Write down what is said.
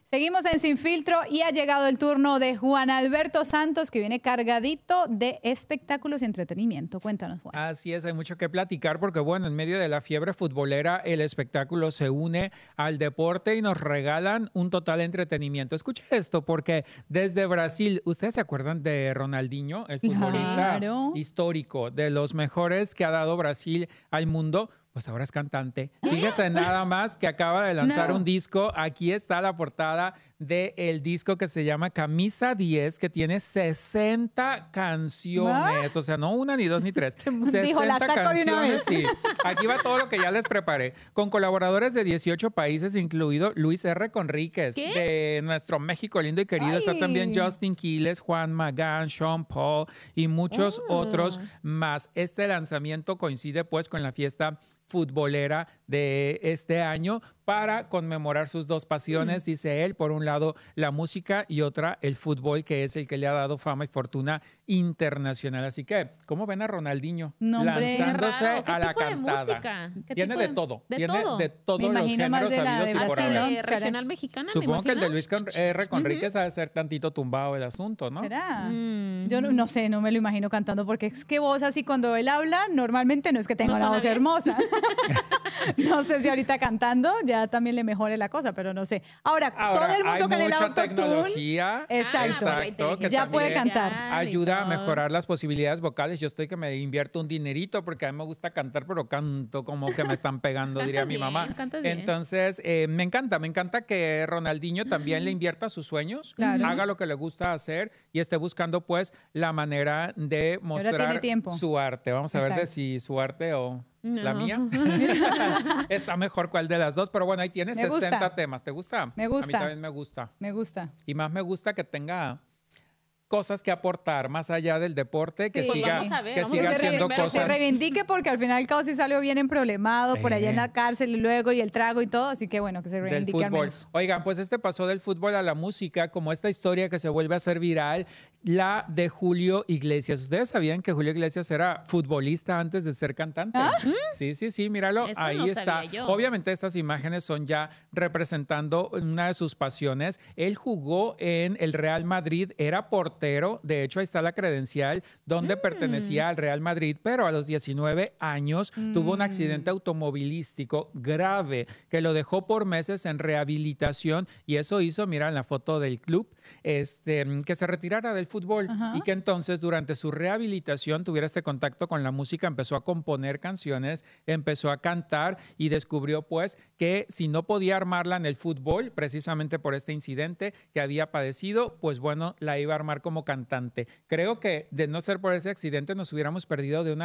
Seguimos en Sin Filtro y ha llegado el turno de Juan Alberto Santos, que viene cargadito de espectáculos y entretenimiento. Cuéntanos, Juan. Así es, hay mucho que platicar porque, bueno, en medio de la fiebre futbolera, el espectáculo se une al deporte y nos regalan un total entretenimiento. Escucha esto, porque desde Brasil, ¿ustedes se acuerdan de Ronaldinho, el futbolista histórico, de los mejores que ha dado Brasil al mundo? Pues ahora es cantante. Fíjese nada más que acaba de lanzar un disco. Aquí está la portada del disco que se llama Camisa 10, que tiene 60 canciones. O sea, no una, ni dos, ni tres. 60 Dijo, la saco canciones. de una vez. Sí. Aquí va todo lo que ya les preparé. Con colaboradores de 18 países, incluido Luis R. Conríquez, de nuestro México lindo y querido. Está también Justin Quiles, Juan Magán, Sean Paul y muchos otros más. Este lanzamiento coincide pues con la fiesta futbolera de este año para conmemorar sus dos pasiones, dice él, por un lado la música y otra el fútbol, que es el que le ha dado fama y fortuna internacional. Así que, ¿cómo ven a Ronaldinho lanzándose a la cantada? Tiene de todo, tiene de todos los géneros habidos y por haber. Regional mexicana, Supongo que el de Luis R. Conríquez ha de ser tantito tumbado el asunto, ¿no? ¿Será? Yo no sé, no me lo imagino cantando, porque es que voz así cuando él habla, normalmente no es que tenga una voz hermosa. No sé si ahorita cantando ya también le mejore la cosa, pero no sé. Ahora todo el mundo con el autotune. Exacto, que ya puede cantar. Ayuda a mejorar las posibilidades vocales. Yo estoy que me invierto un dinerito porque a mí me gusta cantar, pero canto como que me están pegando, diría mi mamá. Entonces, me encanta que Ronaldinho también le invierta sus sueños, haga lo que le gusta hacer y esté buscando pues la manera de mostrar su arte. Vamos a ver de si su arte o la mía está mejor cuál de las dos, pero bueno, ahí tienes 60 temas. ¿Te gusta? Me gusta. A mí también me gusta. Me gusta. Y más me gusta que tenga cosas que aportar más allá del deporte, que siga haciendo cosas. Se reivindique, porque al final casi salió bien emproblemado por allá en la cárcel y luego y el trago y todo, así que bueno, que se reivindique al menos. Oigan, pues pasó del fútbol a la música, como esta historia que se vuelve a hacer viral, la de Julio Iglesias. ¿Ustedes sabían que Julio Iglesias era futbolista antes de ser cantante? Sí, míralo, eso ahí está. Obviamente estas imágenes son ya representando una de sus pasiones. Él jugó en el Real Madrid, era portero. De hecho, ahí está la credencial donde pertenecía al Real Madrid, pero a los 19 años tuvo un accidente automovilístico grave que lo dejó por meses en rehabilitación, y eso hizo, mira en la foto del club, que se retirara del fútbol y que entonces durante su rehabilitación tuviera este contacto con la música, empezó a componer canciones, empezó a cantar y descubrió pues que si no podía armarla en el fútbol, precisamente por este incidente que había padecido, pues bueno, la iba a armar como cantante. Creo que de no ser por ese accidente nos hubiéramos perdido de una